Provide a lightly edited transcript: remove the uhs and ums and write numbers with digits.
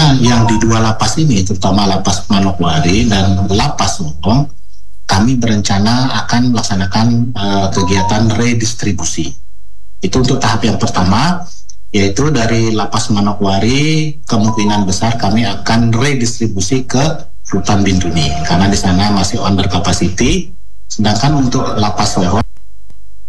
yang di dua lapas ini, terutama lapas Manokwari dan lapas Sorong, kami berencana akan melaksanakan kegiatan redistribusi. Itu untuk tahap yang pertama, yaitu dari lapas Manokwari kemungkinan besar kami akan redistribusi ke Rutan Bintuni karena di sana masih under capacity. Sedangkan untuk lapas Sorong